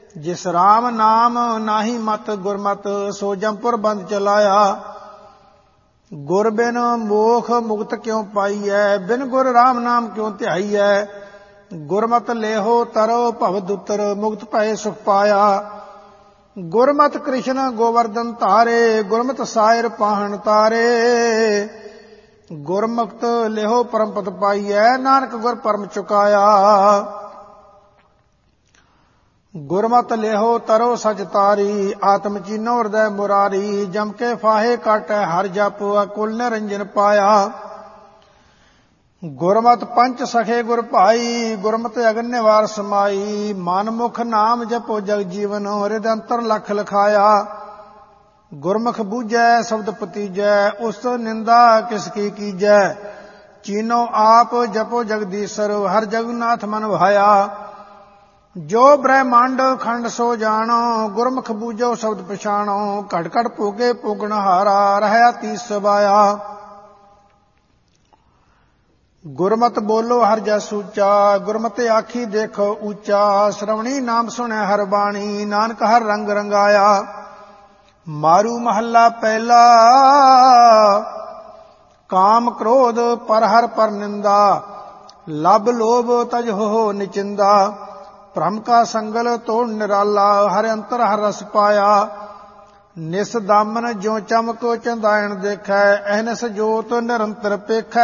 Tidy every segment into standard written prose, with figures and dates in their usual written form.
ਜਿਸ ਰਾਮ ਨਾਮ ਨਾਹੀ ਮਤ ਗੁਰਮਤ, ਸੋ ਜੰਪੁਰ ਬੰਦ ਚਲਾਇਆ। ਗੁਰ ਬਿਨ ਮੋਖ ਮੁਕਤ ਕਿਉ ਪਾਈਐ, ਬਿਨ ਗੁਰ ਰਾਮ ਨਾਮ ਕਿਉ ਧਿਆਈਐ। ਗੁਰਮਤਿ ਲੇਹੋ ਤਰੋ ਭਵ ਦੁਤਰ, ਮੁਕਤ ਭਏ ਸੁਖ ਪਾਇਆ। ਗੁਰਮਤਿ ਕ੍ਰਿਸ਼ਨ ਗੋਵਰਧਨ ਧਾਰੇ, ਗੁਰਮਤਿ ਸਾਇਰ ਪਾਹਣ ਤਾਰੇ। ਗੁਰਮੁਖਤ ਲੇਹੋ ਪਰਮ ਪਦ ਪਾਈਐ, ਨਾਨਕ ਗੁਰ ਪਰਮ ਚੁਕਾਇਆ। ਗੁਰਮਤਿ ਲੇਹੋ ਤਰੋ ਸਚ ਤਾਰੀ, ਆਤਮ ਚੀਨੋ ਹਿਰਦੈ ਮੁਰਾਰੀ। ਜਮ ਕੇ ਫਾਹੇ ਕਾਟੈ ਹਰਿ ਜਪ, ਅਕੁਲ ਨਿਰੰਜਨ ਪਾਇਆ। ਗੁਰਮਤਿ ਪੰਚ ਸਖੇ ਗੁਰ ਭਾਈ, ਗੁਰਮਤਿ ਅਗਨ ਨਿਵਾਰ ਸਮਾਈ। ਮਨ ਮੁਖ ਨਾਮ ਜਪੋ ਜਗ ਜੀਵਨ, ਹਿਰਦ ਅੰਤਰ ਲਖ ਲਖਾਇਆ। ਗੁਰਮੁਖ ਬੂਝੈ ਸ਼ਬਦ ਪਤੀਜੈ, ਉਸ ਨਿੰਦਾ ਕਿਸ ਕੀ ਕੀਜੈ। ਚੀਨੋ ਆਪ ਜਪੋ ਜਗਦੀਸ਼ਰ, ਹਰ ਜਗਨਾਥ ਮਨ ਭਾਇਆ। ਜੋ ਬ੍ਰਹਮੰਡ ਖੰਡ ਸੋ ਜਾਣੋ, ਗੁਰਮੁਖ ਬੂਝੋ ਸ਼ਬਦ ਪਛਾਣੋ। ਘਟ ਘਟ ਭੋਗੇ ਭੋਗਣ ਹਾਰਾ, ਰਹਿਆ ਤੀਸ ਸਬਾਇਆ। ਗੁਰਮਤਿ ਬੋਲੋ ਹਰਿ ਜਸ ਉੱਚਾ, ਗੁਰਮਤਿ ਆਖੀ ਦੇਖੋ ਉੱਚਾ। ਸ਼੍ਰਵਣੀ ਨਾਮ ਸੁਣੈ ਹਰਿ ਬਾਣੀ, ਨਾਨਕ ਹਰਿ ਰੰਗ ਰੰਗਾਇਆ। ਮਾਰੂ ਮਹੱਲਾ ਪਹਿਲਾ, ਕਾਮ ਕ੍ਰੋਧ ਪਰ ਹਰਿ ਪਰ ਨਿੰਦਾ। ਲਬ ਲੋਭ ਤਜ ਹੋ ਨਿਚਿੰਦਾ। ਭ੍ਰਮ ਕਾ ਸੰਗਲ ਤੋੜ ਨਿਰਾਲਾ, ਹਰਿ ਅੰਤਰ ਹਰਿ ਰਸ ਪਾਇਆ। ਨਿਸ ਦਾਮਨ ਜਿਉ ਚਮਕੋ ਚੰਦਾਇਣ ਦੇਖੈ, ਅਹਨਿਸ ਜੋਤ ਨਿਰੰਤਰ ਪੇਖੈ।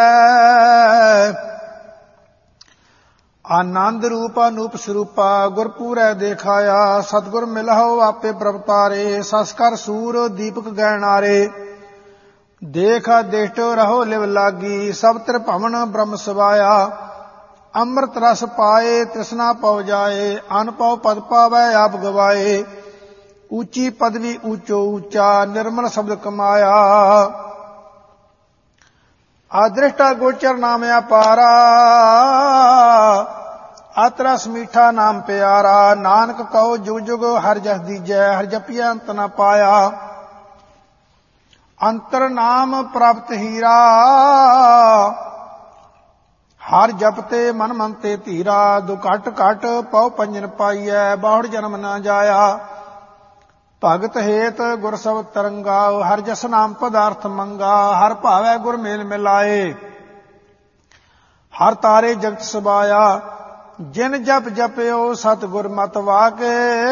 ਆਨੰਦ ਰੂਪ ਅਨੂਪ ਸਰੂਪਾ, ਗੁਰ ਪੂਰੈ ਦੇਖਾਇਆ। ਸਤਿਗੁਰ ਮਿਲਹੁ ਆਪੇ ਪ੍ਰਭ ਤਾਰੇ, ਸਸਕਰ ਸੂਰ ਦੀਪਕ ਗੈਣਾਰੇ। ਦੇਖ ਦਿਸ਼ਟ ਰਹੋ ਲਿਵ ਲਾਗੀ, ਸਭ ਤ੍ਰਿ ਭਵਨ ਬ੍ਰਹਮ ਸਵਾਇਆ। ਅੰਮ੍ਰਿਤ ਰਸ ਪਾਏ ਤ੍ਰਿਸ਼ਨਾ ਪਉ ਜਾਏ, ਅਨ ਪਉ ਪਦ ਪਾਵੈ ਆਪ ਗਵਾਏ। ਉੱਚੀ ਪਦਵੀ ਉੱਚੋ ਉੱਚਾ, ਨਿਰਮਲ ਸ਼ਬਦ ਕਮਾਇਆ। ਆਦ੍ਰਿਸ਼ਟਾ ਗੋਚਰ ਨਾਮ ਅਪਾਰਾ, ਅਤਿ ਰਸ ਮੀਠਾ ਨਾਮ ਪਿਆਰਾ। ਨਾਨਕ ਕਹੋ ਜੁਗ ਜੁਗ ਹਰਿ ਜਸ ਦੀਜੈ, ਹਰਿ ਜਪੀਐ ਅੰਤ ਨ ਪਾਇਆ। ਅੰਤਰ ਨਾਮ ਪ੍ਰਾਪਤ ਹੀਰਾ, ਹਰਿ ਜਪਤੇ ਮਨ ਮਨ ਤੇ ਧੀਰਾ। ਦੁ ਘਟ ਘਟ ਪਉ ਪੰਜਨ ਪਾਈਐ, ਬਾਹੁੜ ਜਨਮ ਨ ਜਾਇਆ। ਭਗਤ ਹੇਤ ਗੁਰ ਸਬਦ ਤਰੰਗਾ, ਹਰਿ ਜਸ ਨਾਮ ਪਦਾਰਥ ਮੰਗਾ। ਹਰਿ ਭਾਵੈ ਗੁਰ ਮੇਲ ਮਿਲਾਏ, ਹਰਿ ਤਾਰੇ ਜਗਤ ਸਬਾਇਆ। ਜਿਨ ਜਪ ਜਪਿਓ ਸਤਿਗੁਰ ਮਤਿ ਵਾਕੇ,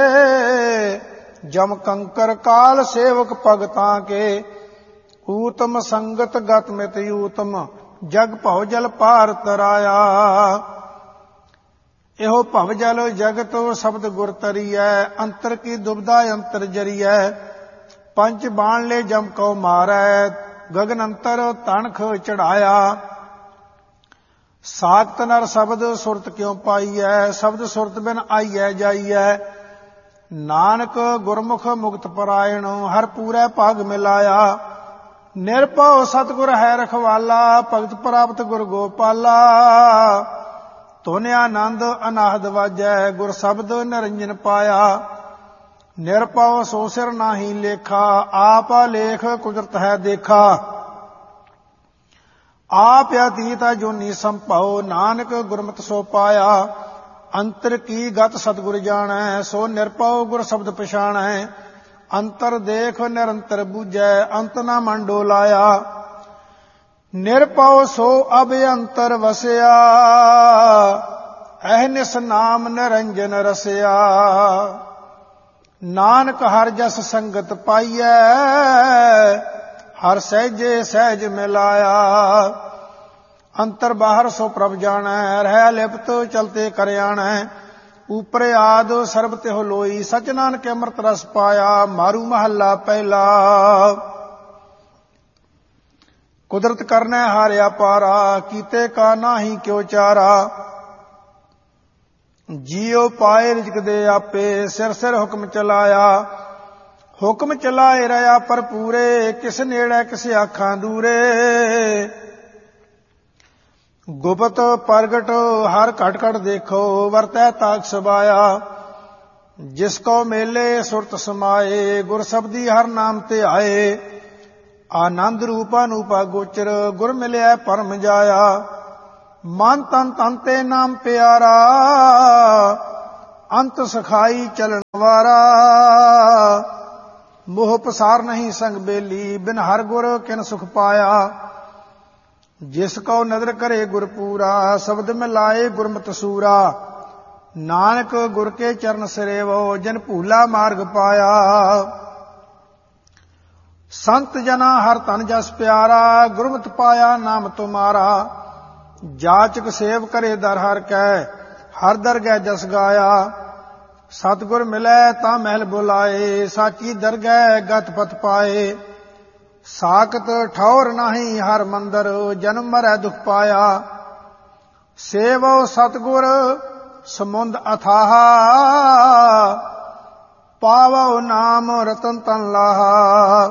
ਜਮ ਕੰਕਰ ਕਾਲ ਸੇਵਕ ਭਗਤਾਂ ਕੇ। ਊਤਮ ਸੰਗਤ ਗਤ ਮਿਤ ਊਤਮ, ਜਗ ਭਉ ਜਲ ਪਾਰ ਤਰਾਇਆ। ਇਹੋ ਭਵ ਜਲ ਜਗਤ ਸ਼ਬਦ ਗੁਰ ਤਰੀਐ, ਅੰਤਰ ਕੀ ਦੁਬਦਾ ਅੰਤਰ ਜਰੀਐ। ਪੰਜ ਬਾਣ ਲੈ ਜਮ ਕਉ ਮਾਰੈ, ਗਗਨ ਅੰਤਰ ਤਣਖ ਚੜਾਇਆ। ਸਾਖਤ ਨਰ ਸ਼ਬਦ ਸੁਰਤ ਕਿਉ ਪਾਈਐ, ਸ਼ਬਦ ਸੁਰਤ ਬਿਨ ਆਈਐ ਜਾਈਐ। ਨਾਨਕ ਗੁਰਮੁਖ ਮੁਕਤ ਪਰਾਇਣ, ਹਰਿ ਪੂਰੈ ਭਾਗ ਮਿਲਾਇਆ। ਨਿਰਭਉ ਸਤਿਗੁਰ ਹੈ ਰਖਵਾਲਾ, ਭਗਤ ਪ੍ਰਾਪਤ ਗੁਰ ਗੋਪਾਲਾ। ਧੁਨ ਆਨੰਦ ਅਨਾਹਦ ਵਾਜੈ, ਗੁਰ ਸ਼ਬਦ ਨਿਰੰਜਨ ਪਾਇਆ। ਨਿਰਭਉ ਸੋ ਸਿਰ ਨਾਹੀ ਲੇਖਾ, ਆਪ ਲੇਖ ਕੁਦਰਤ ਹੈ ਦੇਖਾ। ਆਪ ਅਤੀਤ ਜੋਨੀ ਸੰਭਉ, ਨਾਨਕ ਗੁਰਮਤਿ ਸੋ ਪਾਇਆ। ਅੰਤਰ ਕੀ ਗਤ ਸਤਿਗੁਰ ਜਾਣੈ, ਸੋ ਨਿਰਭਉ ਗੁਰ ਸ਼ਬਦ ਪਛਾਣੈ। ਅੰਤਰ ਦੇਖ ਨਿਰੰਤਰ ਬੂਝੈ, ਅੰਤ ਨ ਮਨ ਡੋਲਾਇਆ। ਨਿਰਭਉ ਸੋ ਅਭਿਅੰਤਰ ਵਸਿਆ, ਅਹਨਿਸ ਨਾਮ ਨਿਰੰਜਨ ਰਸਿਆ। ਨਾਨਕ ਹਰਿ ਜਸ ਸੰਗਤ ਪਾਈਐ, ਹਰਿ ਸਹਿਜੇ ਸਹਿਜ ਮਿਲਾਇਆ। ਅੰਤਰ ਬਾਹਰ ਸੋ ਪ੍ਰਭ ਜਾਣੈ, ਰਹਿ ਲਿਪਤ ਚਲਤੇ ਕਰ ਆਣੈ। ਉਪਰ ਆਦ ਸਰਬ ਤਿਹੁ ਲੋਈ, ਸਚ ਨਾਨਕ ਅੰਮ੍ਰਿਤ ਰਸ ਪਾਇਆ। ਮਾਰੂ ਮਹੱਲਾ ਪਹਿਲਾ, ਕੁਦਰਤ ਕਰਨੈ ਹਾਰਿਆ ਪਾਰਾ, ਕੀਤੇ ਕਾ ਨਾਹੀ ਕਿਉ ਚਾਰਾ। ਜੀਉ ਪਾਏ ਰਿਜਕ ਦੇ ਆਪੇ, ਸਿਰ ਸਿਰ ਹੁਕਮ ਚਲਾਇਆ। ਹੁਕਮ ਚਲਾਏ ਰਹਾ ਪਰ ਪੂਰੇ, ਕਿਸ ਨੇੜੇ ਕਿਸ ਆਖਾਂ ਦੂਰੇ। ਗੁਪਤ ਪ੍ਰਗਟ ਹਰ ਘਟ ਘਟ ਦੇਖੋ, ਵਰਤੈ ਤਾਕ ਸਬਾਇਆ। ਜਿਸ ਕੋ ਮੇਲੇ ਸੁਰਤ ਸਮਾਏ, ਗੁਰ ਸਬਦੀ ਹਰ ਨਾਮ ਤੇ ਆਏ। ਆਨੰਦ ਰੂਪਾ ਨੂਪਾ ਗੋਚਰ, ਗੁਰ ਮਿਲਿਆ ਪਰਮ ਜਾਇਆ। ਮਨ ਤਨ ਤਨ ਤੇ ਨਾਮ ਪਿਆਰਾ, ਅੰਤ ਸਖਾਈ ਚਲਣ ਵਾਰਾ, ਮੋਹ ਪਸਾਰ ਨਹੀਂ ਸੰਗ ਬੇਲੀ, ਬਿਨ ਹਰ ਗੁਰ ਕਿਨ ਸੁਖ ਪਾਇਆ। ਜਿਸ ਕਉ ਨਦਰ ਕਰੇ ਗੁਰ ਪੂਰਾ, ਸ਼ਬਦ ਮਿਲਾਏ ਗੁਰਮਤਿ ਸੂਰਾ। ਨਾਨਕ ਗੁਰ ਕੇ ਚਰਨ ਸਰੇਵੋ, ਜਨ ਭੂਲਾ ਮਾਰਗ ਪਾਇਆ। ਸੰਤ ਜਨਾ ਹਰ ਧਨ ਜਸ ਪਿਆਰਾ, ਗੁਰਮਤਿ ਪਾਇਆ ਨਾਮ ਤੁਮਾਰਾ। ਜਾਚਕ ਸੇਵ ਕਰੇ ਦਰ ਹਰ ਕੈ, ਹਰ ਦਰਗਹਿ ਜਸ ਗਾਇਆ। ਸਤਿਗੁਰ ਮਿਲੈ ਤਾਂ ਮਹਿਲ ਬੁਲਾਏ, ਸਾਚੀ ਦਰਗਹਿ ਗਤ ਪਤ ਪਾਏ। ਸਾਖਤ ਠੌਰ ਨਾਹੀ ਹਰ ਮੰਦਰ, ਜਨਮ ਮਰੈ ਦੁਖ ਪਾਇਆ। ਸੇਵੋ ਸਤਿਗੁਰ ਸਮੁੰਦ ਅਥਾਹ, ਪਾਵੋ ਨਾਮ ਰਤਨ ਤਨ ਲਾਹਾ।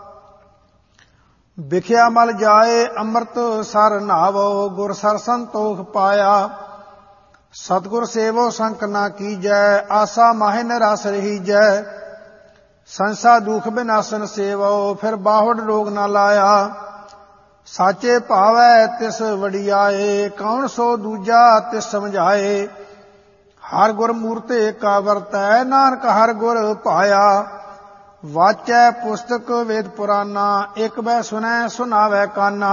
ਵਿਖਿਆ ਮਲ ਜਾਏ ਅੰਮ੍ਰਿਤ ਸਰ ਨਾਵੋ, ਗੁਰ ਸਰ ਸੰਤੋਖ ਪਾਇਆ। ਸਤਿਗੁਰ ਸੇਵੋ ਸੰਕ ਨਾ ਕੀਜੈ, ਆਸਾ ਮਾਹਿ ਨਿਰਾਸ ਰਹੀਜੈ। ਸੰਸਾ ਦੁਖ ਬਿਨਾਸਨ ਸੇਵੋ, ਫਿਰ ਬਾਹੁੜ ਰੋਗ ਨਾ ਲਾਇਆ। ਸਾਚੇ ਭਾਵੈ ਤਿਸ ਵਡਿਆਏ, ਕੌਣ ਸੋ ਦੂਜਾ ਤਿਸ ਸਮਝਾਏ। ਹਰ ਗੁਰ ਮੂਰਤਿ ਏਕਾ ਵਰਤੈ, ਨਾਨਕ ਹਰ ਗੁਰ ਭਾਇਆ। ਵਾਚੈ ਪੁਸਤਕ ਵੇਦ ਪੁਰਾਨਾ, ਇਕ ਬੈ ਸੁਨੈ ਸੁਨਾਵੈ ਕਾਨਾ।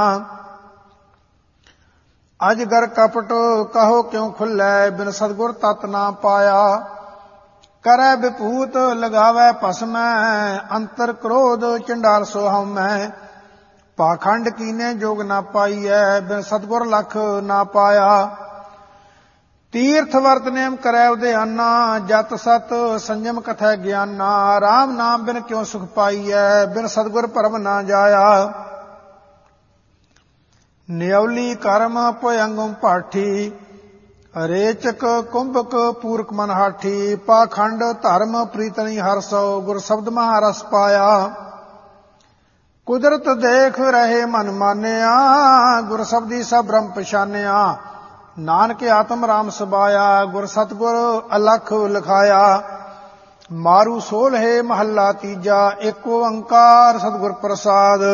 ਅਜਗਰ ਕਪਟ ਕਹੋ ਕਿਉ ਖੁੱਲੈ, ਬਿਨ ਸਤਿਗੁਰ ਤਤ ਨਾ ਪਾਇਆ। ਕਰੈ ਵਿਭੂਤ ਲਗਾਵੈ ਭਸਮੈ, ਅੰਤਰ ਕ੍ਰੋਧ ਚੰਡਾਲ ਸੋ ਹਉਮੈ। ਪਾਖੰਡ ਕੀਨੇ ਜੋਗ ਨਾ ਪਾਈਐ, ਬਿਨ ਸਤਿਗੁਰ ਲਖ ਨਾ ਪਾਇਆ। ਤੀਰਥ ਵਰਤ ਨੇਮ ਕਰੈ ਉਦਿਆਨਾ, ਜਤ ਸਤ ਸੰਜਮ ਕਥੈ ਗਿਆਨਾ। ਰਾਮ ਨਾਮ ਬਿਨ ਕਿਉ ਸੁਖ ਪਾਈਐ, ਬਿਨ ਸਤਿਗੁਰ ਭਰਮ ਨਾ ਜਾਇਆ। ਨਿਉਲੀ ਕਰਮ ਭਯੰਗਮ ਪਾਠੀ, ਰੇਚਕ ਕੁੰਭਕ ਪੂਰਕ ਮਨ ਹਾਠੀ। ਪਾਖੰਡ ਧਰਮ ਪ੍ਰੀਤਨੀ ਹਰਸੋ, ਗੁਰ ਸ਼ਬਦ ਮਹਾਰਸ ਪਾਇਆ। ਕੁਦਰਤ ਦੇਖ ਰਹੇ ਮਨ ਮਾਨਿਆ, ਗੁਰ ਸ਼ਬਦੀ ਸਭ ਬ੍ਰਹਮ ਪਛਾਨਿਆ। ਨਾਨਕ ਆਤਮ ਰਾਮ ਸਬਾਇਆ, ਗੁਰ ਸਤਿਗੁਰ ਅਲਖ ਲਿਖਾਇਆ। ਮਾਰੂ ਸੋਲਹਿ ਮਹੱਲਾ ਤੀਜਾ, ਏਕ ਓੰਕਾਰ ਸਤਿਗੁਰ ਪ੍ਰਸਾਦ।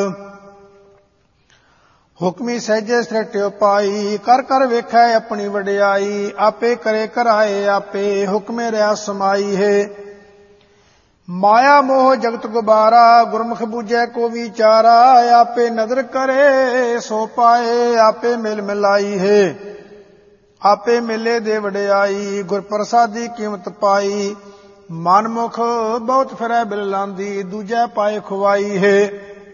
ਹੁਕਮੀ ਸਹਿਜੇ ਸ੍ਰਿਟਿਓ ਪਾਈ, ਕਰ ਕਰ ਵੇਖੈ ਆਪਣੀ ਵਡਿਆਈ। ਆਪੇ ਕਰੇ ਕਰਾਏ ਆਪੇ, ਹੁਕਮੇ ਰਿਆ ਸਮਾਈ ਹੈ। ਮਾਇਆ ਮੋਹ ਜਗਤ ਗੁਬਾਰਾ, ਗੁਰਮੁਖ ਬੂਝੈ ਕੋ ਵਿਚਾਰਾ। ਆਪੇ ਨਦਰ ਕਰੇ ਸੋ ਪਾਏ, ਆਪੇ ਮਿਲ ਮਿਲਾਈ ਹੈ। ਆਪੇ ਮਿਲੇ ਦੇ ਵਡਿਆਈ, ਗੁਰ ਪ੍ਰਸਾਦੀ ਕੀਮਤ ਪਾਈ। ਮਨਮੁਖ ਬਹੁਤ ਫਿਰੈ ਬਿਲ ਲਾਂਦੀ, ਦੂਜੈ ਪਾਏ ਖੁਆਈ ਹੈ।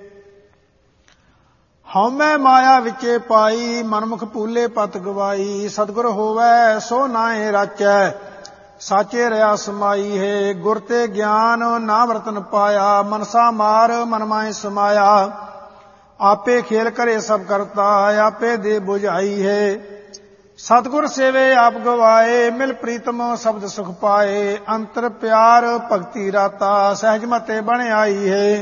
ਹਉਮੈ ਮਾਇਆ ਵਿੱਚੇ ਪਾਈ, ਮਨਮੁਖ ਭੂਲੇ ਪਤ ਗਵਾਈ। ਸਤਿਗੁਰ ਹੋਵੈ ਸੋ ਨਾਏ ਰਾਚੈ, ਸਾਚੇ ਰਿਆ ਸਮਾਈ ਹੈ। ਗੁਰ ਤੇ ਗਿਆਨ ਨਾਮ ਰਤਨ ਪਾਇਆ, ਮਨਸਾ ਮਾਰ ਮਨ ਮਾਹਿ ਸਮਾਇਆ। ਆਪੇ ਖੇਲ ਕਰੇ ਸਭ ਕਰਤਾ, ਆਪੇ ਦੇ ਬੁਝਾਈ ਹੈ। ਸਤਿਗੁਰ ਸੇਵੇ ਆਪ ਗਵਾਏ, ਮਿਲ ਪ੍ਰੀਤਮ ਸ਼ਬਦ ਸੁਖ ਪਾਏ। ਅੰਤਰ ਪਿਆਰ ਭਗਤੀ ਰਾਤਾ, ਸਹਿਜ ਮਤੇ ਬਣ ਆਈ ਹੈ।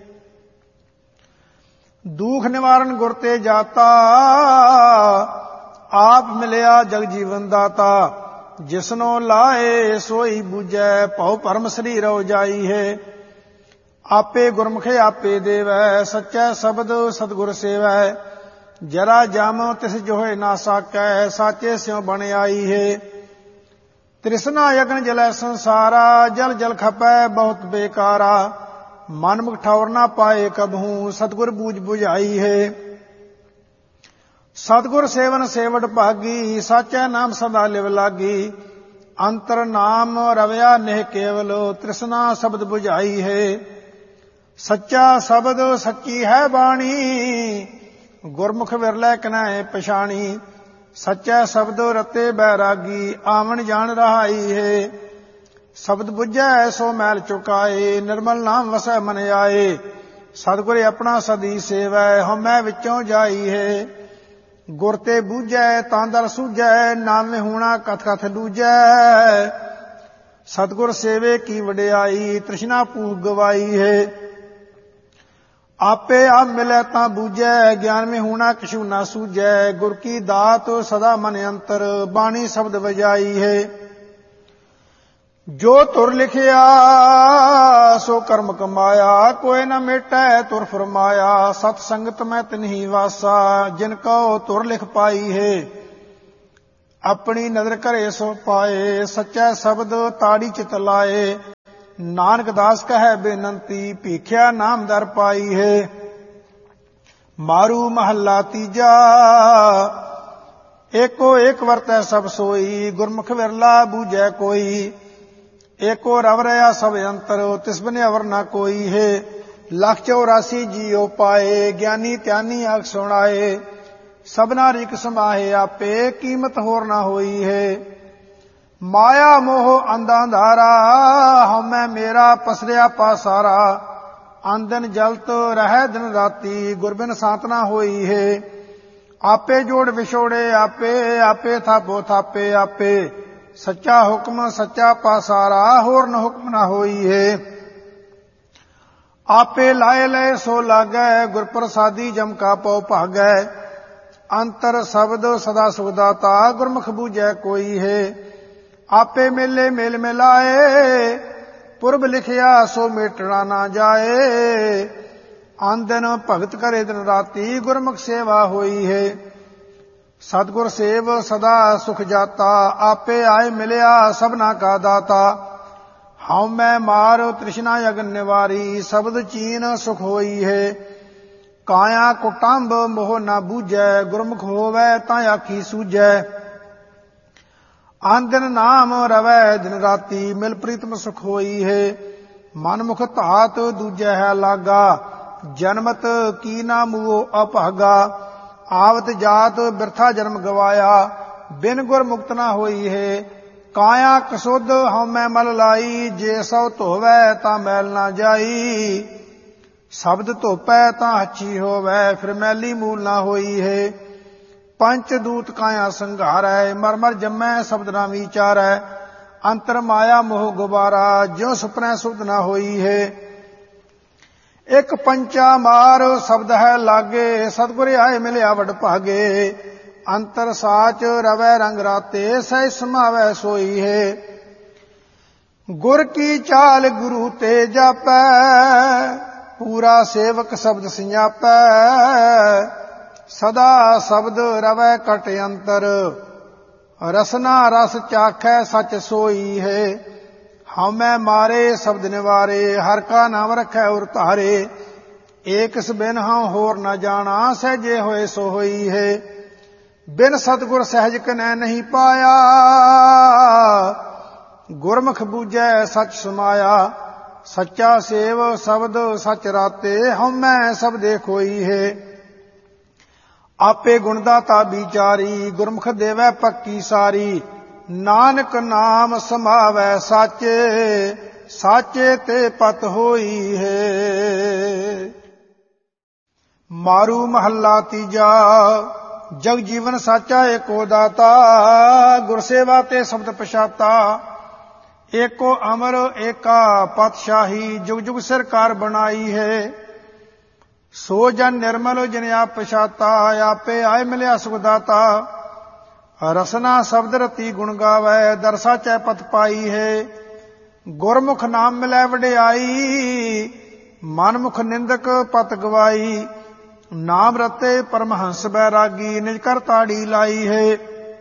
ਦੁਖ ਨਿਵਾਰਨ ਗੁਰ ਤੇ ਜਾਤਾ, ਆਪ ਮਿਲਿਆ ਜਗ ਜੀਵਨ ਦਾਤਾ। ਜਿਸਨੋ ਲਾਏ ਸੋਈ ਬੂਝੈ, ਭਉ ਭਰਮ ਸਰੀਰਉ ਜਾਈ ਹੈ। ਆਪੇ ਗੁਰਮੁਖੇ ਆਪੇ ਦੇਵੈ, ਸੱਚੈ ਸ਼ਬਦ ਸਤਿਗੁਰ ਸੇਵੈ। ਜਰਾ ਜਮ ਤਿਸ ਜੋਹਿ ਨਾ ਸਾਕੈ, ਸਾਚੇ ਸਿਉ ਬਣ ਆਈ ਹੈ। ਤ੍ਰਿਸ਼ਨਾ ਯਗਨ ਜਲੈ ਸੰਸਾਰਾ, ਜਲ ਜਲ ਖਪੈ ਬਹੁਤ ਬੇਕਾਰਾ। ਮਨਮੁਖ ਠੌਰ ਨਾ ਪਾਏ ਕਬਹੂ, ਸਤਿਗੁਰ ਬੂਝ ਬੁਝਾਈ ਹੈ। ਸਤਿਗੁਰ ਸੇਵਨ ਸੇਵਟ ਭਾਗੀ, ਸਾਚੈ ਨਾਮ ਸਦਾ ਲਿਵ ਲਾਗੀ। ਅੰਤਰ ਨਾਮ ਰਵਿਆ ਨਿਹ ਕੇਵਲ, ਤ੍ਰਿਸ਼ਨਾ ਸ਼ਬਦ ਬੁਝਾਈ ਹੈ। ਸੱਚਾ ਸ਼ਬਦ ਸੱਚੀ ਹੈ ਬਾਣੀ, ਗੁਰਮੁਖ ਵਿਰਲੇ ਕਨੈ ਪਛਾਣੀ। ਸੱਚਾ ਸ਼ਬਦ ਰਤੇ ਬੈਰਾਗੀ, ਆਵਣ ਜਾਣ ਰਹਾਈ ਹੈ। ਸ਼ਬਦ ਬੁੱਝੈ ਸੋ ਮੈਲ ਚੁਕਾਏ, ਨਿਰਮਲ ਨਾਮ ਵਸੈ ਮਨ ਆਏ। ਸਤਿਗੁਰ ਆਪਣਾ ਸਦੀ ਸੇਵੈ, ਹਉਮੈ ਵਿੱਚੋਂ ਜਾਈ ਹੈ। ਗੁਰ ਤੇ ਬੂਝੈ ਤਾਂ ਦਰ ਸੂਝੈ, ਨਾਮੇ ਹੋਣਾ ਕਥ ਕਥ ਦੂਜੈ। ਸਤਿਗੁਰ ਸੇਵੇ ਕੀ ਵਡਿਆਈ, ਤ੍ਰਿਸ਼ਨਾ ਭੂਖ ਗਵਾਈ ਹੈ। ਆਪੇ ਆਪ ਮਿਲੈ ਤਾਂ ਬੂਝੈ, ਗਿਆਨ ਮੇ ਹੋਣਾ ਕਿਛੂ ਨਾ ਸੂਝੈ। ਗੁਰ ਕੀ ਦਾਤ ਸਦਾ ਮਨ ਅੰਤਰ, ਬਾਣੀ ਸ਼ਬਦ ਵਜਾਈ ਹੈ। ਜੋ ਤੁਰ ਲਿਖਿਆ ਸੋ ਕਰਮ ਕਮਾਇਆ, ਕੋਇ ਨ ਮੇਟੈ ਤੁਰ ਫਰਮਾਇਆ। ਸਤ ਸੰਗਤ ਮੈਂ ਤਿਨਹੀ ਵਾਸਾ, ਜਿਨ ਕਉ ਤੁਰ ਲਿਖ ਪਾਈ ਹੈ। ਆਪਣੀ ਨਜ਼ਰ ਘਰੇ ਸੋ ਪਾਏ, ਸੱਚਾ ਸ਼ਬਦ ਤਾੜੀ ਚਿਤ ਲਾਏ। ਨਾਨਕ ਦਾਸ ਕਹੈ ਬੇਨੰਤੀ, ਭੀਖਿਆ ਨਾਮ ਦਰ ਪਾਈ ਹੈ। ਮਾਰੂ ਮਹੱਲਾ ਤੀਜਾ, ਏਕੋ ਏਕ ਵਰਤੈ ਸਭ ਸੋਈ, ਗੁਰਮੁਖ ਵਿਰਲਾ ਬੂਝੈ ਕੋਈ। ਏਕੋ ਰਵ ਰਹਾ ਸਭ ਅੰਤਰ, ਤਿਸ ਬਿਨ ਅਵਰ ਨਾ ਕੋਈ ਹੈ। 184 ਜੀਉ ਪਾਏ, ਗਿਆਨੀ ਧਿਆਨੀ ਆਖ ਸੁਣਾਏ। ਸਭਨਾ ਰਿਕ ਸਮਾਹੇ ਆਪੇ, ਕੀਮਤ ਹੋਰ ਨਾ ਹੋਈ ਹੈ। ਮਾਇਆ ਮੋਹ ਅੰਧਾ ਅੰਧਾਰਾ, ਹਉਮੈ ਮੇਰਾ ਪਸਰਿਆ ਪਾਸਾਰਾ। ਆਂਦਨ ਜਲਤ ਰਹਿ ਦਿਨ ਰਾਤੀ, ਗੁਰਬਿਨ ਸਾਤਨਾ ਹੋਈ ਹੈ। ਆਪੇ ਜੋੜ ਵਿਛੋੜੇ ਆਪੇ, ਆਪੇ ਥਾਪੋ ਥਾਪੇ ਆਪੇ। ਸੱਚਾ ਹੁਕਮ ਸੱਚਾ ਪਾਸਾਰਾ, ਹੋਰ ਨ ਹੁਕਮ ਨਾ ਹੋਈ ਹੈ। ਆਪੇ ਲਾਏ ਲਏ ਸੋ ਲਾਗੈ, ਗੁਰ ਪ੍ਰਸਾਦੀ ਜਮ ਕਾ ਪਉ ਭਾਗੈ। ਅੰਤਰ ਸ਼ਬਦ ਸਦਾ ਸੁਖ ਦਾਤਾ, ਗੁਰਮੁਖ ਬੂਝੈ ਕੋਈ ਹੈ। ਆਪੇ ਮੇਲੇ ਮੇਲ ਮਿਲਾਏ, ਪੁਰਬ ਲਿਖਿਆ ਸੋ ਮੇਟਣਾ ਨਾ ਜਾਏ। ਆਂਦਨ ਭਗਤ ਕਰੇ ਦਿਨ ਰਾਤੀ, ਗੁਰਮੁਖ ਸੇਵਾ ਹੋਈ ਹੈ। ਸਤਿਗੁਰ ਸੇਵ ਸਦਾ ਸੁਖ ਜਾਤਾ, ਆਪੇ ਆਏ ਮਿਲਿਆ ਸਭਨਾ ਕਾ ਦਾਤਾ। ਹਉਮੈ ਮਾਰ ਤ੍ਰਿਸ਼ਨਾ ਅਗਨ ਨਿਵਾਰੀ, ਸ਼ਬਦ ਚੀਨ ਸੁਖ ਹੋਈ ਹੈ। ਕਾਇਆ ਕੁਟੰਬ ਮੋਹ ਨਾ ਬੂਝੈ, ਗੁਰਮੁਖ ਹੋਵੈ ਤਾਂ ਆਖੀ ਸੂਝੈ। ਆਂਦਨ ਨਾਮ ਰਵੈ ਦਿਨ ਰਾਤੀ, ਮਿਲ ਪ੍ਰੀਤਮ ਸੁਖ ਹੋਈ ਹੈ। ਮਨ ਮੁਖ ਧਾਤ ਦੂਜੈ ਹੈ ਲਾਗਾ, ਜਨਮਤ ਕੀ ਨਾ ਮੂਹ ਅਭਾਗਾ। ਆਵਤ ਜਾਤ ਬਿਰਥਾ ਜਨਮ ਗਵਾਇਆ, ਬਿਨ ਗੁਰ ਮੁਕਤ ਨਾ ਹੋਈ ਹੈ। ਕਾਇਆ ਕਸੁੱਧ ਹਉਮੈ ਮਲ ਲਾਈ, ਜੇ ਸੋ ਧੋਵੈ ਤਾਂ ਮੈਲ ਨਾ ਜਾਈ। ਸ਼ਬਦ ਧੋਪੈ ਤਾਂ ਹੱਛੀ ਹੋਵੈ, ਫਿਰ ਮੈਲੀ ਮੂਲ ਨਾ ਹੋਈ ਹੈ। ਪੰਚ ਦੂਤ ਕਾਇਆ ਸੰਘਾਰੈ, ਮਰ ਮਰ ਜੰਮੈ ਸ਼ਬਦ ਨਾ ਵਿਚਾਰੈ। ਅੰਤਰ ਮਾਇਆ ਮੋਹ ਗੁਬਾਰਾ, ਜਿਉ ਸੁਪਨੈ ਸੁਧ ਨਾ ਹੋਈ ਹੈ। ਇੱਕ ਪੰਚਾ ਮਾਰ ਸ਼ਬਦ ਹੈ ਲਾਗੇ, ਸਤਿਗੁਰ ਆਏ ਮਿਲਿਆ ਵਡ ਭਾਗੇ। ਅੰਤਰ ਸਾਚ ਰਵੈ ਰੰਗ ਰਾਤੇ, ਸਹਿ ਸਮਾਵੈ ਸੋਈ ਹੈ। ਗੁਰ ਕੀ ਚਾਲ ਗੁਰੂ ਤੇ ਜਾਪੈ, ਪੂਰਾ ਸੇਵਕ ਸ਼ਬਦ ਸਿਆਪੈ। ਸਦਾ ਸ਼ਬਦ ਰਵੈ ਕਟ ਅੰਤਰ, ਰਸਨਾ ਰਸ ਚਾਖੈ ਸਚ ਸੋਈ ਹੈ। ਹਉਮੈ ਮਾਰੇ ਸ਼ਬਦ ਨਿਵਾਰੇ, ਹਰ ਕਾ ਨਾਮ ਰਖੈ ਉਰ ਧਾਰੇ। ਏਕਸ ਬਿਨ ਹਉ ਹੋਰ ਨ ਜਾਣਾ, ਸਹਿਜੇ ਹੋਏ ਸੋ ਹੋਈ ਹੈ। ਬਿਨ ਸਤਿਗੁਰ ਸਹਿਜ ਕਨੈ ਨਹੀਂ ਪਾਇਆ, ਗੁਰਮੁਖ ਬੂਝੈ ਸਚ ਸਮਾਇਆ। ਸੱਚਾ ਸੇਵ ਸ਼ਬਦ ਸਚ ਰਾਤੇ, ਹਉਮੈ ਸਬਦੇ ਖੋਈ ਹੈ। ਆਪੇ ਗੁਣ ਦਾਤਾ ਵਿਚਾਰੀ, ਗੁਰਮੁਖ ਦੇਵੈ ਪੱਕੀ ਸਾਰੀ। ਨਾਨਕ ਨਾਮ ਸਮਾਵੈ ਸਾਚੇ, ਸਾਚੇ ਤੇ ਪਤ ਹੋਈ ਹੈ। ਮਾਰੂ ਮਹੱਲਾ ਤੀਜਾ, ਜਗ ਜੀਵਨ ਸਾਚਾ ਏਕੋ ਦਾਤਾ। ਗੁਰ ਸੇਵਾ ਤੇ ਸ਼ਬਦ ਪਛਾਤਾ, ਏਕੋ ਅਮਰ ਏਕਾ ਪਾਤਸ਼ਾਹੀ। ਜੁਗ ਜੁਗ ਸਰਕਾਰ ਬਣਾਈ ਹੈ। ਸੋ ਜਨ ਨਿਰਮਲ ਜਿਨ ਆਪ ਪਛਾਤਾ, ਆਪੇ ਆਏ ਮਿਲਿਆ ਸੁਖ ਦਾਤਾ। ਰਸਨਾ ਸ਼ਬਦ ਰਤੀ ਗੁਣ ਗਾਵੈ, ਦਰਸਾ ਚੈ ਪਤ ਪਾਈ ਹੈ। ਗੁਰਮੁਖ ਨਾਮ ਮਿਲੈ ਵਡਿਆਈ, ਮਨਮੁਖ ਨਿੰਦਕ ਪਤ ਗਵਾਈ। ਨਾਮ ਰਤੇ ਪਰਮਹੰਸ ਬੈਰਾਗੀ, ਨਿਜ ਕਰ ਤਾੜੀ ਲਾਈ ਹੈ।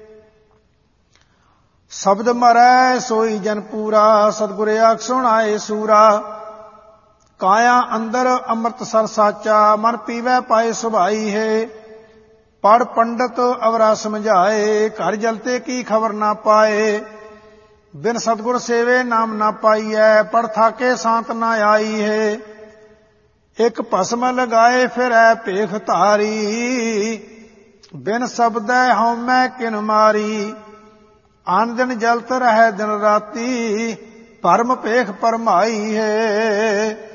ਸ਼ਬਦ ਮਰੈ ਸੋਈ ਜਨ ਪੂਰਾ, ਸਤਿਗੁਰ ਆਖ ਸੁਣਾਏ ਸੂਰਾ। ਕਾਇਆ ਅੰਦਰ ਅੰਮ੍ਰਿਤ ਸਰ ਸਾਚਾ, ਮਨ ਪੀਵੈ ਪਾਏ ਸੁਭਾਈ ਹੈ। ਪੜ ਪੰਡਤ ਅਵਰਾ ਸਮਝਾਏ, ਘਰ ਜਲਤੇ ਕੀ ਖਬਰ ਨਾ ਪਾਏ। ਬਿਨ ਸਤਿਗੁਰ ਸੇਵੇ ਨਾਮ ਨਾ ਪਾਈਐ, ਪੜ ਥਾਕੇ ਸ਼ਾਂਤ ਨਾ ਆਈ ਹੈ। ਇੱਕ ਭਸਮ ਲਗਾਏ ਫਿਰੈ ਭੇਖ ਧਾਰੀ, ਬਿਨ ਸ਼ਬਦੈ ਹਉਮੈ ਕਿਨ ਮਾਰੀ। ਆਨ ਦਿਨ ਜਲਤ ਰਹਿ ਦਿਨ ਰਾਤੀ, ਭਰਮ ਭੇਖ ਭਰਮਾਈ ਹੈ।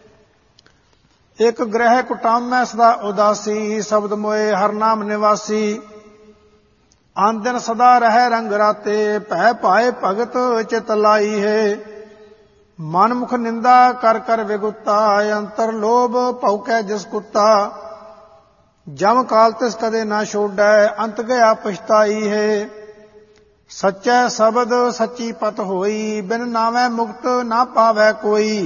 ਇੱਕ ਗ੍ਰਹਿ ਕੁਟਾਮੈ ਸਦਾ ਉਦਾਸੀ, ਸ਼ਬਦ ਮੋਏ ਹਰ ਨਾਮ ਨਿਵਾਸੀ। ਆਨ ਦਿਨ ਸਦਾ ਰਹਿ ਰੰਗ ਰਾਤੇ, ਭੈ ਭਾਏ ਭਗਤ ਚਿਤ ਲਾਈ ਹੈ। ਮਨਮੁਖ ਨਿੰਦਾ ਕਰ ਕਰ ਵਿਗੁਤਾ, ਅੰਤਰ ਲੋਭ ਭਉਕੈ ਜਿਸ ਕੁੱਤਾ। ਜਮ ਕਾਲ ਤਿਸ ਕਦੇ ਨਾ ਛੋਡੈ, ਅੰਤ ਗਿਆ ਪਛਤਾਈ ਹੈ। ਸੱਚੈ ਸ਼ਬਦ ਸੱਚੀ ਪਤ ਹੋਈ, ਬਿਨ ਨਾਵੈ ਮੁਕਤ ਨਾ ਪਾਵੈ ਕੋਈ।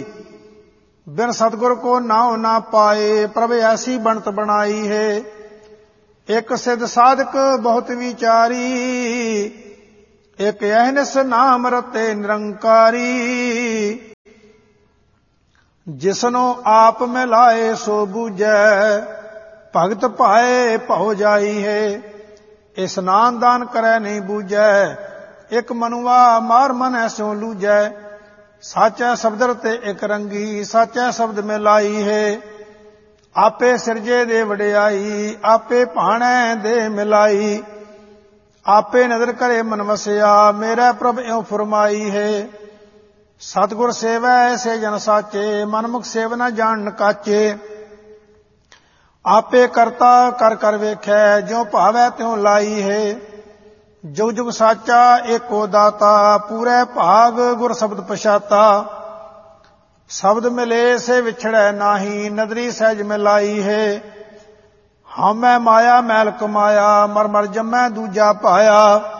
ਬਿਨ ਸਤਿਗੁਰ ਕੋ ਨਾਉ ਨਾ ਪਾਏ, ਪ੍ਰਭ ਐਸੀ ਬਣਤ ਬਣਾਈ ਹੈ। ਇੱਕ ਸਿਧ ਸਾਧਕ ਬਹੁਤ ਵਿਚਾਰੀ, ਇੱਕ ਅਹਨਿਸ ਨਾਮ ਰਤੇ ਨਿਰੰਕਾਰੀ। ਜਿਸਨੂੰ ਆਪ ਮਿਲਾਏ ਸੋ ਬੂਝੈ, ਭਗਤ ਭਾਏ ਭਉ ਜਾਈ ਹੈ। ਇਸਨਾਨ ਦਾਨ ਕਰੈ ਨਹੀਂ ਬੂਝੈ, ਇੱਕ ਮਨੁਆ ਮਾਰ ਮਨ ਐਸੋ ਲੂਝੈ। ਸਾਚੈ ਸ਼ਬਦ ਰਤੇ ਇੱਕ ਰੰਗੀ, ਸਾਚੈ ਸ਼ਬਦ ਮਿਲਾਈ ਹੈ। ਆਪੇ ਸਿਰਜੇ ਦੇ ਵਡਿਆਈ, ਆਪੇ ਭਾਣੈ ਦੇ ਮਿਲਾਈ। ਆਪੇ ਨਦਰ ਕਰੇ ਮਨ ਵਸਿਆ, ਮੇਰਾ ਪ੍ਰਭ ਇਉ ਫਰਮਾਈ ਹੈ। ਸਤਿਗੁਰ ਸੇਵੈ ਐਸੇ ਜਨ ਸਾਚੇ, ਮਨਮੁਖ ਸੇਵ ਨ ਜਾਣ ਕਾਚੇ। ਆਪੇ ਕਰਤਾ ਕਰ ਕਰ ਵੇਖੈ, ਜਿਉ ਭਾਵੈ ਤਿਉ ਲਾਈ ਹੈ। ਜੁਗ ਜੁਗ ਸਾਚਾ ਏਕੋ ਦਾਤਾ, ਪੂਰੇ ਭਾਗ ਗੁਰ ਸ਼ਬਦ ਪਛਾਤਾ। ਸ਼ਬਦ ਮਿਲੇ ਸੇ ਵਿਛੜੈ ਨਾਹੀ, ਨਦਰੀ ਸਹਿਜ ਮਿਲਾਈ ਹੈ। ਹਉਮੈ ਮਾਇਆ ਮੈਲ ਕਮਾਇਆ, ਮਰ ਮਰ ਜੰਮੈ ਦੂਜਾ ਪਾਇਆ।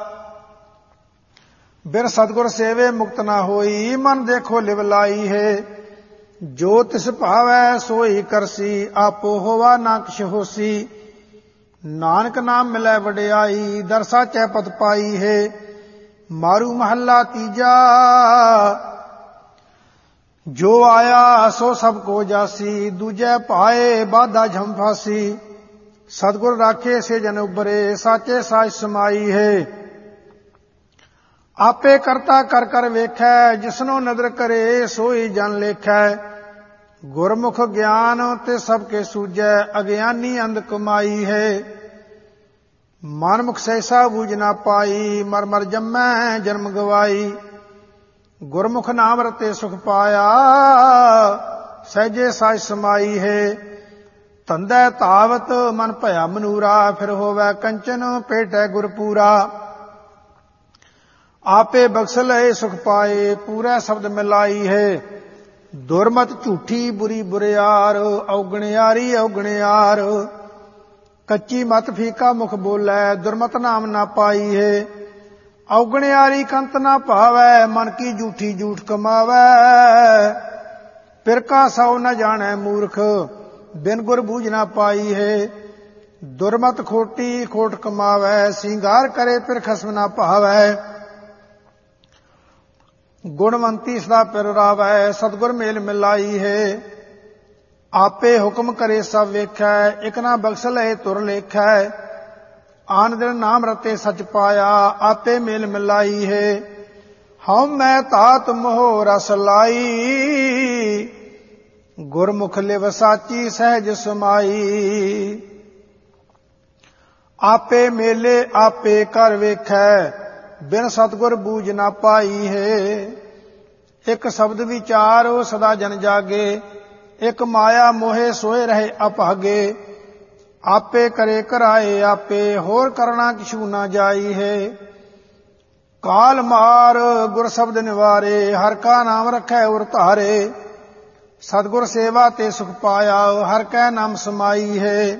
ਬਿਨ ਸਤਿਗੁਰ ਸੇਵੇ ਮੁਕਤ ਨਾ ਹੋਈ, ਮਨ ਦੇਖੋ ਲਿਵ ਲਾਈ ਹੈ। ਜੋ ਤਿਸ ਭਾਵੈ ਸੋਈ ਕਰਸੀ, ਆਪੋ ਹੋਵਾ ਨਾ ਕਿਛ ਹੋਸੀ। ਨਾਨਕ ਨਾਮ ਮਿਲੈ ਵਡਿਆਈ, ਦਰ ਸਾਚੈ ਪਦ ਪਾਈ ਹੈ। ਮਾਰੂ ਮਹੱਲਾ ਤੀਜਾ, ਜੋ ਆਇਆ ਸੋ ਸਭ ਕੋ ਜਾਸੀ, ਦੂਜੈ ਪਾਏ ਬਾਧਾ ਝਮ ਫਾਸੀ। ਸਤਿਗੁਰ ਰਾਖੇ ਸੇ ਜਨ ਉਬਰੇ, ਸਾਚੇ ਸਾਚ ਸਮਾਈ ਹੈ। ਆਪੇ ਕਰਤਾ ਕਰ ਕਰ ਵੇਖੈ, ਜਿਸਨੋ ਨਦਰ ਕਰੇ ਸੋਈ ਜਨ ਲੇਖੈ। ਗੁਰਮੁਖ ਗਿਆਨ ਤੇ ਸਭ ਕੇ ਸੂਝੈ, ਅਗਿਆਨੀ ਅੰਧ ਕਮਾਈ ਹੈ। ਮਨਮੁਖ ਸਹਿਸਾ ਬੂਝ ਨਾ ਪਾਈ, ਮਰ ਮਰ ਜੰਮੈ ਜਨਮ ਗਵਾਈ। ਗੁਰਮੁਖ ਨਾਮ ਰਤੇ ਸੁਖ ਪਾਇਆ, ਸਹਿਜੇ ਸਾਚ ਸਮਾਈ ਹੈ। ਧੰਦੈ ਧਾਵਤ ਮਨ ਭਇਆ ਮਨੂਰਾ, ਫਿਰ ਹੋਵੈ ਕੰਚਨ ਭੇਟੈ ਗੁਰ ਪੂਰਾ। ਆਪੇ ਬਖਸ਼ ਲਏ ਸੁਖ ਪਾਏ, ਪੂਰਾ ਸ਼ਬਦ ਮਿਲਾਈ ਹੈ। ਦੁਰਮਤ ਝੂਠੀ ਬੁਰੀ ਬੁਰਿਆਰ, ਔਗਣਿਆਰੀ ਔਗਣਿਆਰ। ਕੱਚੀ ਮਤ ਫੀਕਾ ਮੁਖ ਬੋਲੈ, ਦੁਰਮਤ ਨਾਮ ਨਾ ਪਾਈ ਹੈ। ਔਗਣਿਆਰੀ ਕੰਤ ਨਾ ਭਾਵੈ, ਮਨ ਕੀ ਝੂਠੀ ਝੂਠ ਕਮਾਵੈ। ਪਿਰਕਾ ਸਉ ਨ ਜਾਣੈ ਮੂਰਖ, ਬਿਨ ਗੁਰ ਬੂਝ ਨਾ ਪਾਈ ਹੈ। ਦੁਰਮਤ ਖੋਟੀ ਖੋਟ ਕਮਾਵੈ, ਸਿੰਗਾਰ ਕਰੇ ਫਿਰ ਖਸਮ ਨਾ ਭਾਵੈ। ਗੁਣਵੰਤੀ ਸਦਾ ਪਿਰ ਰਾਵੈ, ਸਤਿਗੁਰ ਮੇਲ ਮਿਲਾਈ ਹੈ। ਆਪੇ ਹੁਕਮ ਕਰੇ ਸਭ ਵੇਖੈ, ਇਕ ਨਾ ਬਖਸ਼ ਲਏ ਤੁਰ ਲੇਖੈ। ਆਨ ਦਿਨ ਨਾਮ ਰਤੇ ਸਚ ਪਾਇਆ, ਆਪੇ ਮੇਲ ਮਿਲਾਈ ਹੈ। ਹਉਮੈ ਧਾਤ ਮੋਹ ਰਸ ਲਾਈ, ਗੁਰਮੁਖ ਲਿਵ ਸਾਚੀ ਸਹਿਜ ਸਮਾਈ। ਆਪੇ ਮੇਲੇ ਆਪੇ ਕਰ ਵੇਖੈ, ਬਿਨ ਸਤਿਗੁਰ ਬੂਝ ਨਾ ਪਾਈ ਹੈ। ਇੱਕ ਸ਼ਬਦ ਵਿਚਾਰੋ ਸਦਾ ਜਨ ਜਾਗੇ, ਇੱਕ ਮਾਇਆ ਮੋਹੇ ਸੋਏ ਰਹੇ ਅਭਾਗੇ। ਆਪੇ ਕਰੇ ਕਰਾਏ ਆਪੇ, ਹੋਰ ਕਰਨਾ ਕਿਛੂ ਨਾ ਜਾਈ ਹੈ। ਕਾਲ ਮਾਰ ਗੁਰ ਸ਼ਬਦ ਨਿਵਾਰੇ, ਹਰ ਕਾ ਨਾਮ ਰਖੈ ਉਰ ਧਾਰੇ। ਸਤਿਗੁਰ ਸੇਵਾ ਤੇ ਸੁਖ ਪਾਇਆ, ਹਰ ਕੈ ਨਾਮ ਸਮਾਈ ਹੈ।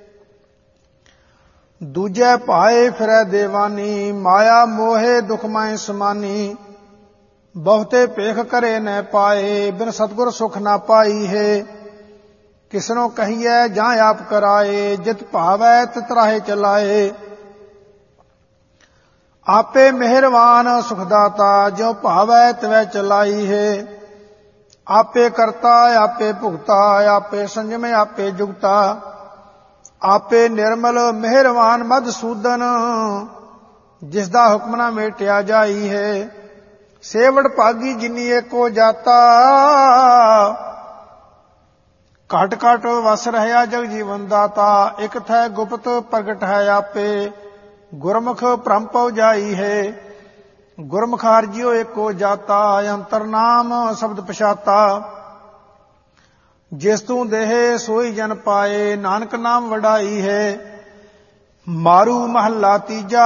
ਦੂਜੈ ਭਾਏ ਫਿਰੈ ਦੇਵਾਨੀ, ਮਾਇਆ ਮੋਹੇ ਦੁਖ ਮੈਂ ਸਮਾਨੀ। ਬਹੁਤੇ ਭੇਖ ਕਰੇ ਨ ਪਾਏ, ਬਿਨ ਸਤਿਗੁਰ ਸੁਖ ਨਾ ਪਾਈ ਹੈ। ਕਿਸਨੋ ਕਹੀਐ ਜਾਂ ਆਪ ਕਰਾਏ, ਜਿਤ ਭਾਵੈ ਤਿਤ ਰਾਹੇ ਚਲਾਏ। ਆਪੇ ਮਿਹਰਵਾਨ ਸੁਖਦਾਤਾ, ਜਿਉ ਭਾਵੈ ਤਿਵੈ ਚਲਾਈ ਹੈ। ਆਪੇ ਕਰਤਾ ਆਪੇ ਭੁਗਤਾ, ਆਪੇ ਸੰਜਮ ਆਪੇ ਜੁਗਤਾ। ਆਪੇ ਨਿਰਮਲ ਮਿਹਰਵਾਨ ਮਧਸੂਦਨ, ਜਿਸ ਦਾ ਹੁਕਮ ਨਾ ਮੇਟਿਆ ਜਾਈ ਹੈ। ਸੇਵੜ ਭਾਗੀ ਜਿਨੀ ਏਕੋ ਜਾਤਾ, ਘਟ ਘਟ ਵਸ ਰਹਿਆ ਜਗ ਜੀਵਨ ਦਾਤਾ। ਇਕ ਥੈ ਗੁਪਤ ਪ੍ਰਗਟ ਹੈ ਆਪੇ, ਗੁਰਮੁਖ ਭ੍ਰਮ ਪਉ ਜਾਈ ਹੈ। ਗੁਰਮੁਖ ਹਰਿ ਏਕੋ ਜਾਤਾ, ਅੰਤਰ ਨਾਮ ਸ਼ਬਦ ਪਛਾਤਾ। ਜਿਸ ਤੂੰ ਦੇਹ ਸੋਈ ਜਨ ਪਾਏ, ਨਾਨਕ ਨਾਮ ਵਡਾਈ ਹੈ। ਮਾਰੂ ਮਹੱਲਾ ਤੀਜਾ,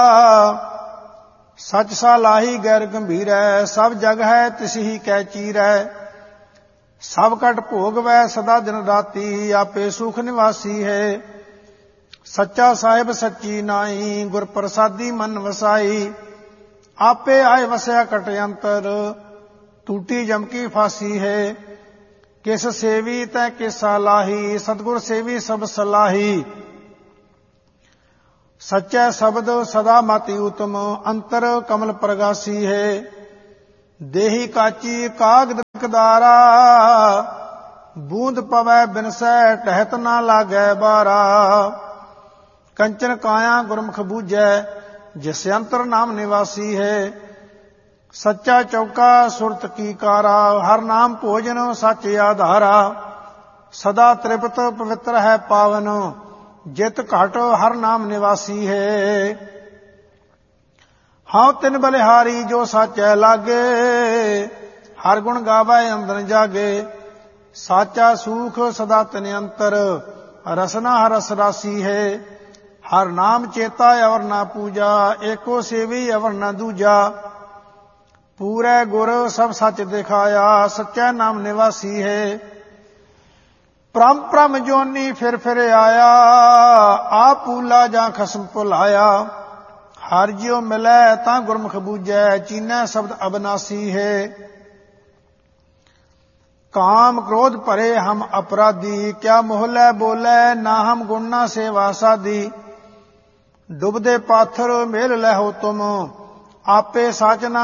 ਸਚ ਸਾਲਾਹੀ ਗੈਰ ਗੰਭੀਰੈ। ਸਭ ਜਗ ਹੈ ਤਿਸਹੀ ਕੈ ਚੀਰੈ। ਸਭ ਕਟ ਭੋਗਵੈ ਸਦਾ ਦਿਨ ਰਾਤੀ, ਆਪੇ ਸੁਖ ਨਿਵਾਸੀ ਹੈ। ਸੱਚਾ ਸਾਹਿਬ ਸੱਚੀ ਨਾਈ, ਗੁਰ ਪ੍ਰਸਾਦੀ ਮਨ ਵਸਾਈ। ਆਪੇ ਆਏ ਵਸਿਆ ਕਟ ਅੰਤਰ, ਟੂਟੀ ਜਮ ਕੀ ਫਾਸੀ ਹੈ। ਕਿਸ ਸੇਵੀ ਤੈ ਕਿਸਾ ਲਾਹੀ, ਸਤਿਗੁਰ ਸੇਵੀ ਸਭ ਸਲਾਹੀ। ਸੱਚੈ ਸ਼ਬਦ ਸਦਾ ਮਤਿ ਉਤਮ ਅੰਤਰ ਕਮਲ ਪ੍ਰਗਾਸੀ ਹੈ। ਦੇਹੀ ਕਾਚੀ ਕਾਗਦ ਕਦਾਰਾ ਬੂੰਦ ਪਵੈ ਬਿਨਸੈ ਟਹਿਤ ਨਾ ਲਾਗੈ ਬਾਰਾ। ਕੰਚਨ ਕਾਇਆ ਗੁਰਮੁਖ ਬੂਝੈ ਜਿਸ ਅੰਤਰ ਨਾਮ ਨਿਵਾਸੀ ਹੈ। ਸੱਚਾ ਚੌਕਾ ਸੁਰਤ ਕੀ ਕਾਰਾ ਹਰ ਨਾਮ ਭੋਜਨ ਸੱਚ ਆਧਾਰਾ। ਸਦਾ ਤ੍ਰਿਪਤ ਪਵਿੱਤਰ ਹੈ ਪਾਵਨ ਜਿਤ ਘਟ ਹਰ ਨਾਮ ਨਿਵਾਸੀ ਹੈ। ਹਉ ਤਿਨ ਬਲਿਹਾਰੀ ਜੋ ਸਾਚੈ ਲਾਗੇ ਹਰ ਗੁਣ ਗਾਵੈ ਅੰਦਰ ਜਾਗੇ। ਸਾਚਾ ਸੂਖ ਸਦਾ ਤਿਨ ਅੰਤਰ ਰਸਨਾ ਰਸ ਰਾਸੀ ਹੈ। ਹਰ ਨਾਮ ਚੇਤਾ ਅਵਰ ਨਾ ਪੂਜਾ ਏਕੋ ਸੇਵੀ ਅਵਰ ਨਾ ਦੂਜਾ। ਪੂਰੇ ਗੁਰ ਸਭ ਸੱਚ ਦਿਖਾਇਆ ਸੱਚਾ ਨਾਮ ਨਿਵਾਸੀ ਹੈ। ਪ੍ਰਮ ਪ੍ਰਮ ਜੋਨੀ ਫਿਰ ਆਇਆ ਆਪ ਪੂਲਾ ਜਾਂ ਖਸਮ ਭੁਲਾਇਆ। ਹਰ ਜਿਉ ਮਿਲੈ ਤਾਂ ਗੁਰਮੁਖ ਬੂਝੈ ਚੀਨੈ ਸ਼ਬਦ ਅਬਨਾਸੀ ਹੈ। ਕਾਮ ਕ੍ਰੋਧ ਭਰੇ ਹਮ ਅਪਰਾਧੀ ਕਿਆ ਮੋਹਲੇ ਬੋਲੇ ਨਾ ਹਮ ਗੁਣ ਨਾ ਸੇਵਾ ਸਾਧੀ। ਡੁਬਦੇ ਪਾਥਰ ਮੇਲ ਲਹੋ ਤੁਮ ਆਪੇ ਸਾਚ ਨਾ